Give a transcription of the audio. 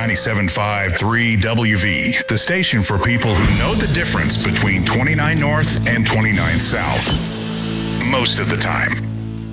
97.5 3WV, the station for people who know the difference between 29 North and 29 South. Most of the time.